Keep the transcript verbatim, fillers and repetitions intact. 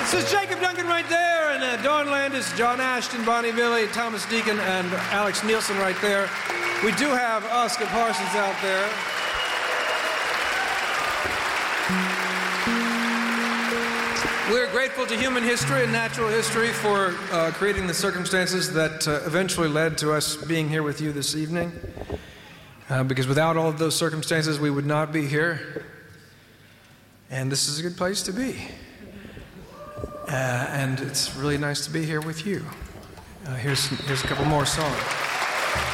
This is Jacob Duncan right there, and uh, Dawn Landis, John Ashton, Bonnie Billy, Thomas Deacon, and Alex Nielsen right there. We do have Oscar Parsons out there. We're grateful to human history and natural history for uh, creating the circumstances that uh, eventually led to us being here with you this evening. Uh, because without all of those circumstances, we would not be here. And this is a good place to be. Uh, and it's really nice to be here with you. Uh, here's, here's a couple more songs.